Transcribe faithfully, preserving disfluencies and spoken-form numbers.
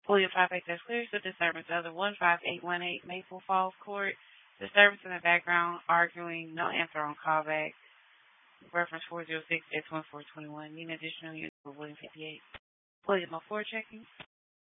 William five eight, that's clear. So disturbance other one five eight one eight Maple Falls Court. Disturbance in the background, arguing, no answer on callback. Reference four zero six X one four two one. Need an additional unit for William fifty-eight. William oh four checking.